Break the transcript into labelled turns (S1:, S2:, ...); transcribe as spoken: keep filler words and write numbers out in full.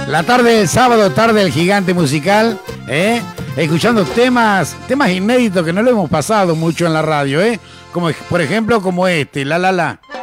S1: La tarde del sábado, tarde del gigante musical, ¿eh? Escuchando temas, temas inéditos que no lo hemos pasado mucho en la radio, ¿eh? Como por ejemplo como este, La La La.